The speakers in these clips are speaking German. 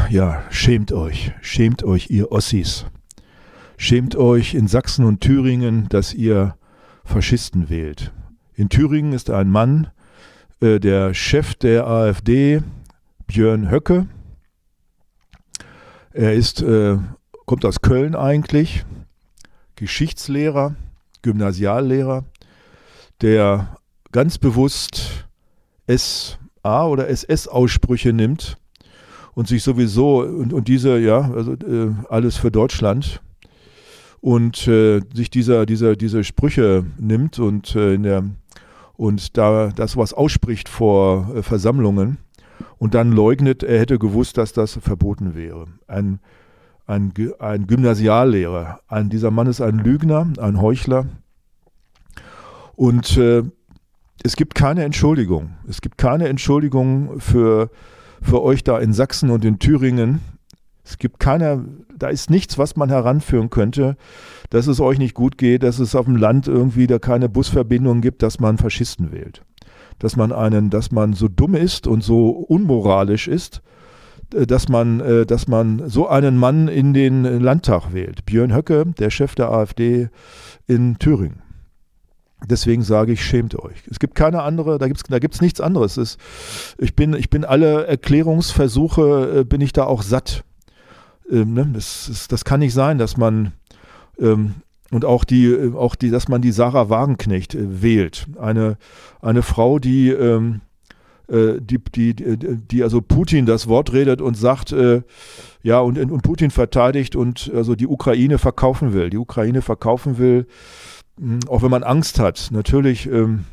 Ja, schämt euch, ihr Ossis. Schämt euch in Sachsen und Thüringen, dass ihr Faschisten wählt. In Thüringen ist ein Mann, der Chef der AfD, Björn Höcke. Er kommt aus Köln eigentlich, Geschichtslehrer, Gymnasiallehrer, der ganz bewusst SA- oder SS-Aussprüche nimmt und sich sowieso, und diese, alles für Deutschland, und sich diese Sprüche nimmt und da das was ausspricht vor Versammlungen und dann leugnet, er hätte gewusst, dass das verboten wäre. Ein Gymnasiallehrer. Dieser Mann ist ein Lügner, ein Heuchler. Und es gibt keine Entschuldigung. Es gibt keine Entschuldigung für euch da in Sachsen und in Thüringen. Da ist nichts, was man heranführen könnte, dass es euch nicht gut geht, dass es auf dem Land irgendwie da keine Busverbindungen gibt, dass man Faschisten wählt. Dass man so dumm ist und so unmoralisch ist, dass man so einen Mann in den Landtag wählt. Björn Höcke, der Chef der AfD in Thüringen. Deswegen sage ich, schämt euch. Es gibt keine andere, da gibt's nichts anderes. Ich bin alle Erklärungsversuche, bin ich da auch satt. Das kann nicht sein, dass man und auch dass man die Sarah Wagenknecht wählt. Eine Frau, die also Putin das Wort redet und sagt, und Putin verteidigt und also die Ukraine verkaufen will. Die Ukraine verkaufen will, auch wenn man Angst hat. Natürlich,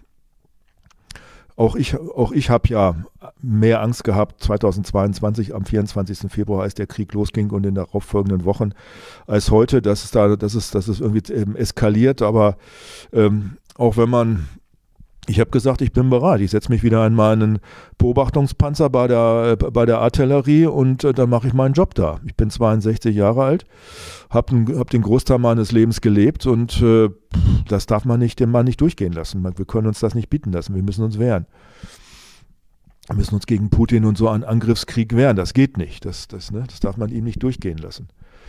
auch ich habe ja mehr Angst gehabt 2022 am 24. Februar, als der Krieg losging und in den darauffolgenden Wochen, als heute, dass es irgendwie eskaliert. Aber auch wenn man, ich habe gesagt, ich bin bereit. Ich setze mich wieder in meinen Beobachtungspanzer bei der Artillerie und dann mache ich meinen Job da. Ich bin 62 Jahre alt, hab den Großteil meines Lebens gelebt und das darf man nicht durchgehen lassen. Wir können uns das nicht bieten lassen. Wir müssen uns wehren. Wir müssen uns gegen Putin und so einen Angriffskrieg wehren. Das geht nicht. Das darf man ihm nicht durchgehen lassen.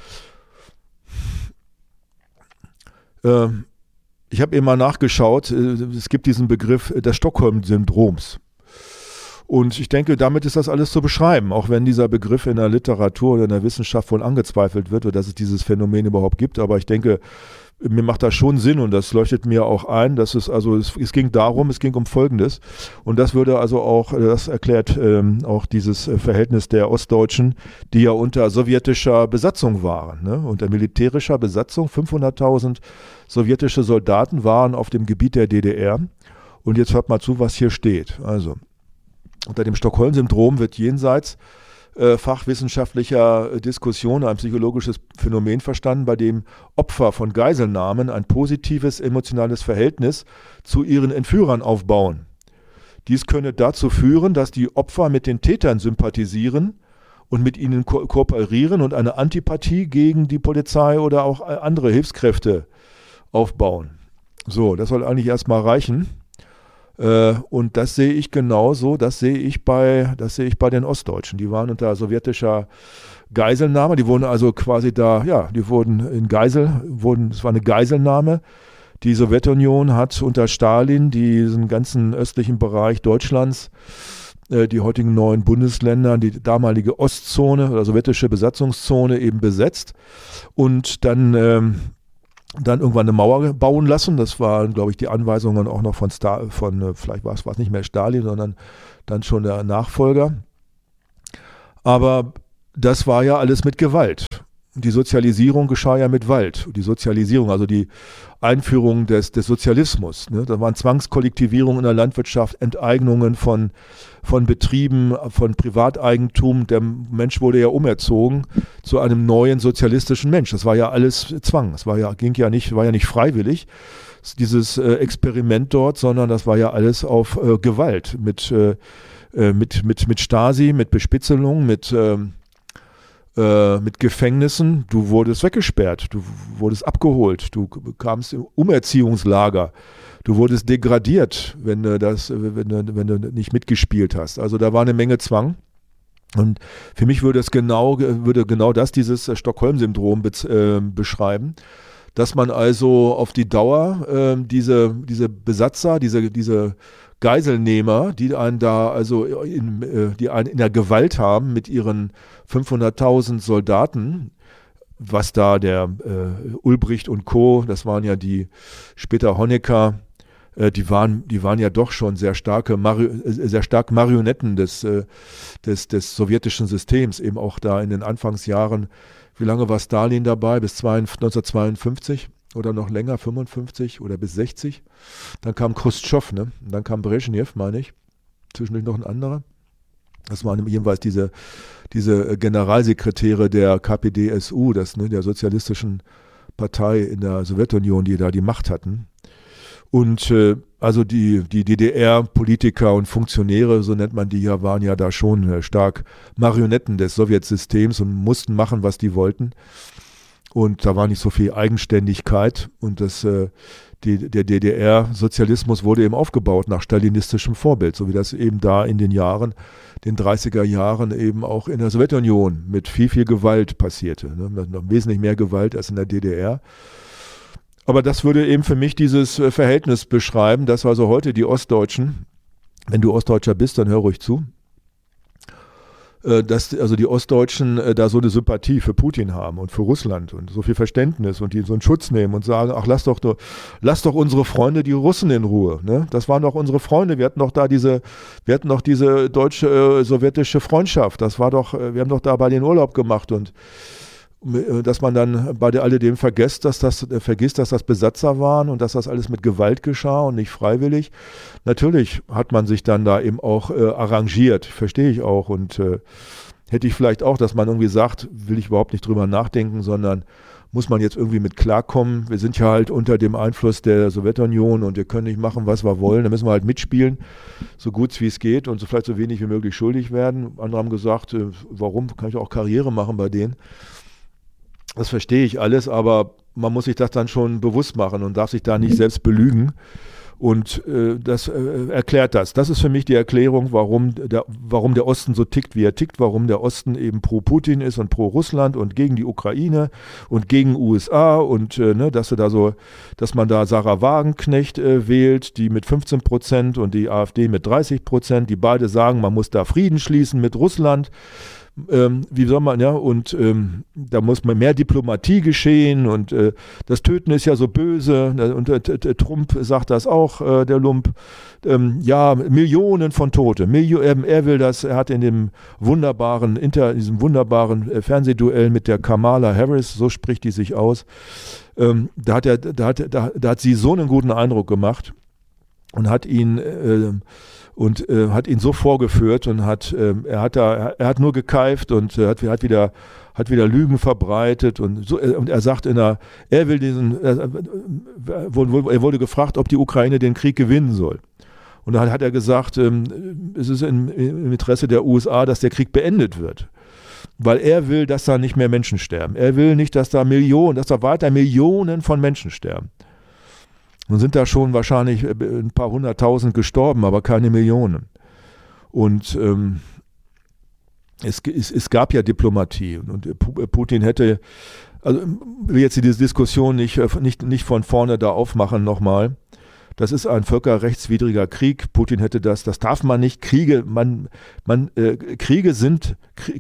Ich habe eben mal nachgeschaut, es gibt diesen Begriff des Stockholm-Syndroms. Und ich denke, damit ist das alles zu beschreiben, auch wenn dieser Begriff in der Literatur oder in der Wissenschaft wohl angezweifelt wird, dass es dieses Phänomen überhaupt gibt. Aber ich denke, mir macht das schon Sinn und das leuchtet mir auch ein, dass es ging um Folgendes. Und das das erklärt auch dieses Verhältnis der Ostdeutschen, die ja unter sowjetischer Besatzung waren, ne? Unter militärischer Besatzung, 500.000 sowjetische Soldaten waren auf dem Gebiet der DDR. Und jetzt hört mal zu, was hier steht. Also, unter dem Stockholm-Syndrom wird jenseits fachwissenschaftlicher Diskussion ein psychologisches Phänomen verstanden, bei dem Opfer von Geiselnahmen ein positives emotionales Verhältnis zu ihren Entführern aufbauen. Dies könne dazu führen, dass die Opfer mit den Tätern sympathisieren und mit ihnen kooperieren und eine Antipathie gegen die Polizei oder auch andere Hilfskräfte aufbauen. So, das soll eigentlich erstmal reichen. Und das sehe ich genauso, das sehe ich bei den Ostdeutschen. Die waren unter sowjetischer Geiselnahme, die wurden also quasi es war eine Geiselnahme. Die Sowjetunion hat unter Stalin diesen ganzen östlichen Bereich Deutschlands, die heutigen 9 Bundesländer, die damalige Ostzone oder sowjetische Besatzungszone eben besetzt und dann irgendwann eine Mauer bauen lassen. Das waren, glaube ich, die Anweisungen auch noch vielleicht war es nicht mehr Stalin, sondern dann schon der Nachfolger. Aber das war ja alles mit Gewalt. Die Sozialisierung geschah ja mit Gewalt. Die Sozialisierung, also die Einführung des Sozialismus. Ne? Da waren Zwangskollektivierungen in der Landwirtschaft, Enteignungen von Betrieben, von Privateigentum. Der Mensch wurde ja umerzogen zu einem neuen sozialistischen Mensch. Das war ja alles Zwang. Es war ja nicht freiwillig, dieses Experiment dort, sondern das war ja alles auf Gewalt mit Stasi, mit Bespitzelung, mit Gefängnissen. Du wurdest weggesperrt, du wurdest abgeholt, du kamst im Umerziehungslager, du wurdest degradiert, wenn du nicht mitgespielt hast. Also da war eine Menge Zwang. Und für mich würde genau das dieses Stockholm-Syndrom beschreiben, dass man also auf die Dauer diese Besatzer, diese Geiselnehmer, die einen da also die einen in der Gewalt haben mit ihren 500.000 Soldaten, was da der Ulbricht und Co., das waren ja die später Honecker, die waren ja doch schon sehr stark Marionetten des sowjetischen Systems, eben auch da in den Anfangsjahren. Wie lange war Stalin dabei? Bis 1952 oder noch länger, 55 oder bis 60. Dann kam Chruschtschow, ne? Und dann kam Brezhnev, meine ich. Zwischendurch noch ein anderer. Das waren jedenfalls diese Generalsekretäre der KPDSU, der sozialistischen Partei in der Sowjetunion, die da die Macht hatten. Und also die DDR-Politiker und Funktionäre, so nennt man die ja, waren ja da schon stark Marionetten des Sowjetsystems und mussten machen, was die wollten. Und da war nicht so viel Eigenständigkeit. Und der DDR-Sozialismus wurde eben aufgebaut nach stalinistischem Vorbild, so wie das eben da in den 30er Jahren eben auch in der Sowjetunion mit viel, viel Gewalt passierte. Ne? Noch wesentlich mehr Gewalt als in der DDR. Aber das würde eben für mich dieses Verhältnis beschreiben, dass also heute die Ostdeutschen, wenn du Ostdeutscher bist, dann hör ruhig zu, dass also die Ostdeutschen da so eine Sympathie für Putin haben und für Russland und so viel Verständnis und die so einen Schutz nehmen und sagen, ach lass doch unsere Freunde, die Russen, in Ruhe. Ne? Das waren doch unsere Freunde, wir hatten doch diese deutsche-sowjetische Freundschaft, wir haben doch da bei den Urlaub gemacht und dass man dann bei alledem vergisst, dass das Besatzer waren und dass das alles mit Gewalt geschah und nicht freiwillig. Natürlich hat man sich dann da eben auch arrangiert, verstehe ich auch. Und hätte ich vielleicht auch, dass man irgendwie sagt, will ich überhaupt nicht drüber nachdenken, sondern muss man jetzt irgendwie mit klarkommen. Wir sind ja halt unter dem Einfluss der Sowjetunion und wir können nicht machen, was wir wollen. Da müssen wir halt mitspielen, so gut wie es geht und so vielleicht so wenig wie möglich schuldig werden. Andere haben gesagt, warum, kann ich auch Karriere machen bei denen. Das verstehe ich alles, aber man muss sich das dann schon bewusst machen und darf sich da nicht selbst belügen. Und das erklärt das. Das ist für mich die Erklärung, warum der Osten so tickt, wie er tickt, warum der Osten eben pro Putin ist und pro Russland und gegen die Ukraine und gegen USA und dass man da Sarah Wagenknecht wählt, die mit 15% und die AfD mit 30%, die beide sagen, man muss da Frieden schließen mit Russland. Wie soll man, ja, und da muss mehr Diplomatie geschehen und das Töten ist ja so böse und Trump sagt das auch, der Lump, Millionen von Tote, er will das, er hat in diesem wunderbaren Fernsehduell mit der Kamala Harris, so spricht die sich aus, da hat sie so einen guten Eindruck gemacht und hat ihn so vorgeführt und er hat nur gekeift und hat wieder Lügen verbreitet und er sagt er wurde gefragt, ob die Ukraine den Krieg gewinnen soll. Und dann hat er gesagt, es ist im Interesse der USA, dass der Krieg beendet wird. Weil er will, dass da nicht mehr Menschen sterben. Er will nicht, dass da weiter Millionen von Menschen sterben. Nun sind da schon wahrscheinlich ein paar 100.000 gestorben, aber keine Millionen. Und es gab ja Diplomatie. Und Putin hätte, also will jetzt diese Diskussion nicht von vorne da aufmachen nochmal. Das ist ein völkerrechtswidriger Krieg. Putin hätte das darf man nicht. Kriege sind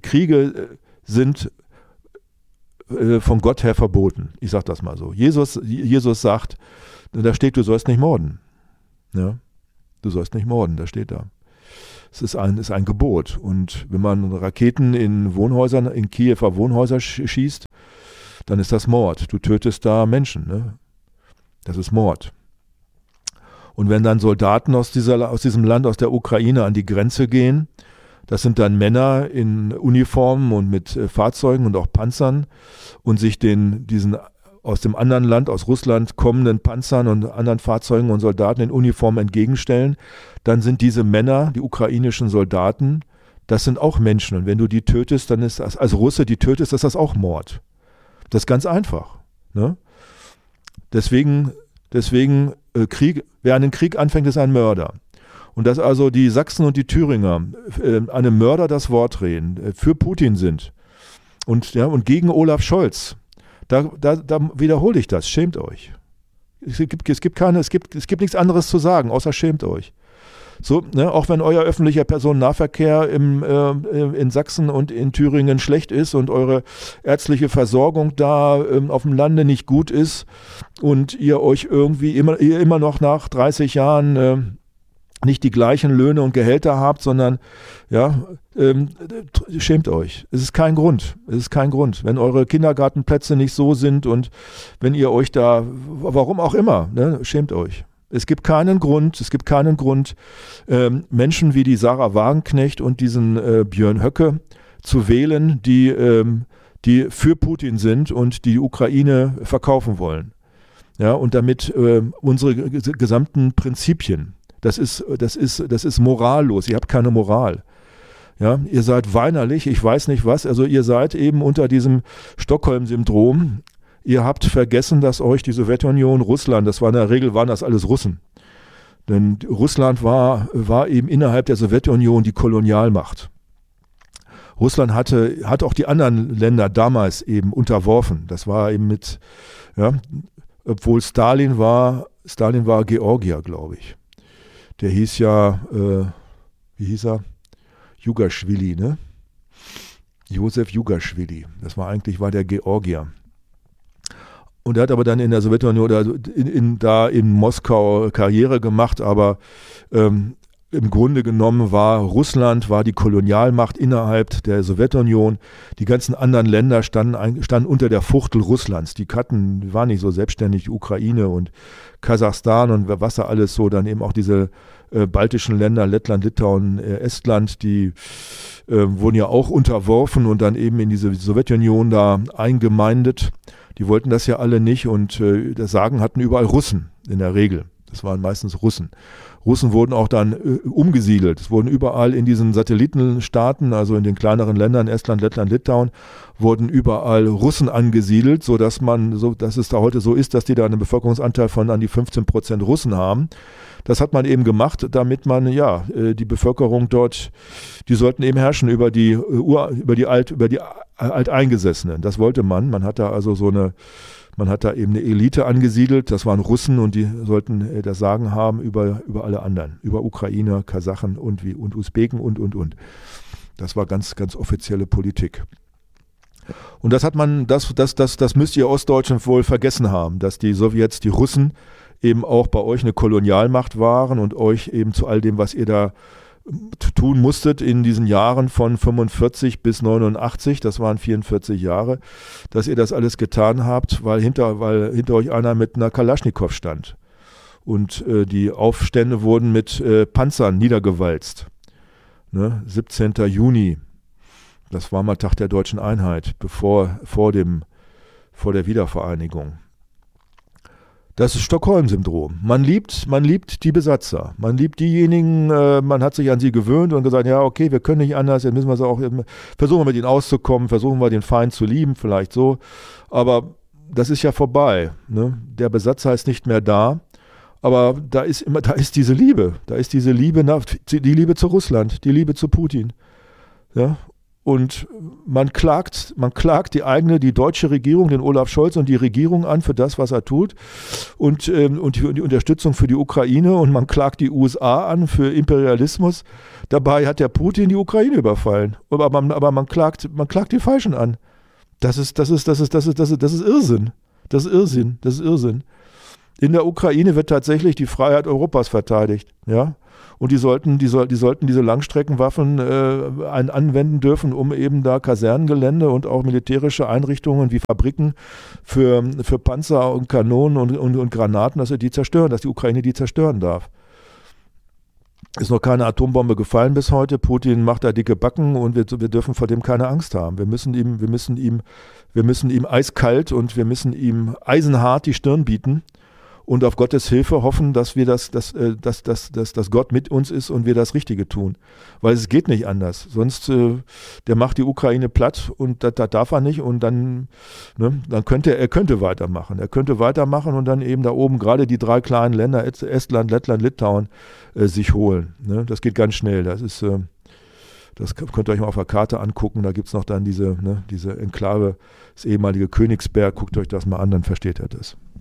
von Gott her verboten. Ich sage das mal so. Jesus sagt, da steht, du sollst nicht morden. Ja? Du sollst nicht morden, da steht da. Es ist ein Gebot. Und wenn man Raketen in Kiewer Wohnhäuser schießt, dann ist das Mord. Du tötest da Menschen. Ne? Das ist Mord. Und wenn dann Soldaten aus diesem Land, aus der Ukraine an die Grenze gehen, das sind dann Männer in Uniformen und mit Fahrzeugen und auch Panzern und sich diesen aus dem anderen Land, aus Russland kommenden Panzern und anderen Fahrzeugen und Soldaten in Uniform entgegenstellen, dann sind diese Männer, die ukrainischen Soldaten, das sind auch Menschen. Und wenn du die tötest, dann ist das, als Russe die tötest, ist das auch Mord. Das ist ganz einfach. Ne? Deswegen wer einen Krieg anfängt, ist ein Mörder. Und dass also die Sachsen und die Thüringer einem Mörder das Wort reden, für Putin sind und gegen Olaf Scholz, da wiederhole ich das, schämt euch. Es gibt nichts anderes zu sagen, außer schämt euch. So, ne, auch wenn euer öffentlicher Personennahverkehr in Sachsen und in Thüringen schlecht ist und eure ärztliche Versorgung da auf dem Lande nicht gut ist und ihr euch irgendwie immer noch nach 30 Jahren nicht die gleichen Löhne und Gehälter habt, sondern schämt euch. Es ist kein Grund. Wenn eure Kindergartenplätze nicht so sind und wenn ihr euch da, warum auch immer, ne, schämt euch. Es gibt keinen Grund, Menschen wie die Sarah Wagenknecht und diesen Björn Höcke zu wählen, die für Putin sind und die Ukraine verkaufen wollen. Ja, und damit unsere gesamten Prinzipien, das ist morallos, ihr habt keine Moral. Ja, ihr seid weinerlich, ich weiß nicht was, also ihr seid eben unter diesem Stockholm-Syndrom. Ihr habt vergessen, dass euch die Sowjetunion, Russland, in der Regel waren das alles Russen. Denn Russland war eben innerhalb der Sowjetunion die Kolonialmacht. Russland hat auch die anderen Länder damals eben unterworfen. Das war eben obwohl Stalin war Georgier, glaube ich. Der hieß ja, wie hieß er? Jugaschwili, ne? Josef Jugaschwili. War der Georgier. Und er hat aber dann in der Sowjetunion oder in Moskau Karriere gemacht, aber im Grunde genommen war Russland die Kolonialmacht innerhalb der Sowjetunion. Die ganzen anderen Länder standen unter der Fuchtel Russlands. Die waren nicht so selbstständig, die Ukraine und Kasachstan und was da alles so, dann eben auch diese baltischen Länder, Lettland, Litauen, Estland, die wurden ja auch unterworfen und dann eben in diese Sowjetunion da eingemeindet. Die wollten das ja alle nicht und das Sagen hatten überall Russen in der Regel. Das waren meistens Russen. Russen wurden auch dann umgesiedelt. Es wurden überall in diesen Satellitenstaaten, also in den kleineren Ländern, Estland, Lettland, Litauen, wurden überall Russen angesiedelt, dass es da heute so ist, dass die da einen Bevölkerungsanteil von an die 15% Russen haben. Das hat man eben gemacht, damit man die Bevölkerung dort, die sollten eben herrschen über die Alteingesessenen. Das wollte man. Man hat da also man hat da eben eine Elite angesiedelt, das waren Russen und die sollten das Sagen haben über alle anderen, über Ukrainer, Kasachen und Usbeken und. Das war ganz, ganz offizielle Politik. Und das müsst ihr Ostdeutschen wohl vergessen haben, dass die Sowjets, die Russen eben auch bei euch eine Kolonialmacht waren und euch eben zu all dem, was ihr da tun musstet in diesen Jahren von 45 bis 89, das waren 44 Jahre, dass ihr das alles getan habt, weil hinter euch einer mit einer Kalaschnikow stand. Und die Aufstände wurden mit Panzern niedergewalzt. Ne? 17. Juni, das war mal Tag der Deutschen Einheit, vor der Wiedervereinigung. Das ist Stockholm-Syndrom. Man liebt die Besatzer. Man liebt diejenigen, man hat sich an sie gewöhnt und gesagt, ja, okay, wir können nicht anders, jetzt müssen wir versuchen wir mit ihnen auszukommen, versuchen wir den Feind zu lieben, vielleicht so. Aber das ist ja vorbei. Ne? Der Besatzer ist nicht mehr da. Aber da ist diese Liebe. Da ist diese Liebe, die Liebe zu Russland, die Liebe zu Putin. Ja? Und man klagt die deutsche Regierung, den Olaf Scholz und die Regierung an für das, was er tut und die Unterstützung für die Ukraine und man klagt die USA an für Imperialismus. Dabei hat der Putin die Ukraine überfallen. Aber man klagt die Falschen an. Das ist Irrsinn. Das ist Irrsinn. In der Ukraine wird tatsächlich die Freiheit Europas verteidigt, ja. Und die sollten diese Langstreckenwaffen anwenden dürfen, um eben da Kasernengelände und auch militärische Einrichtungen wie Fabriken für Panzer und Kanonen und Granaten, dass die Ukraine die zerstören darf. Ist noch keine Atombombe gefallen bis heute. Putin macht da dicke Backen und wir dürfen vor dem keine Angst haben. Wir müssen ihm eiskalt und wir müssen ihm eisenhart die Stirn bieten und auf Gottes Hilfe hoffen, dass wir dass Gott mit uns ist und wir das Richtige tun. Weil es geht nicht anders. Sonst, der macht die Ukraine platt und das darf er nicht und dann könnte weitermachen. Er könnte weitermachen und dann eben da oben gerade die 3 kleinen Länder, Estland, Lettland, Litauen, sich holen. Ne? Das geht ganz schnell. Das könnt ihr euch mal auf der Karte angucken. Da gibt es noch dann diese Enklave, das ehemalige Königsberg. Guckt euch das mal an, dann versteht ihr das.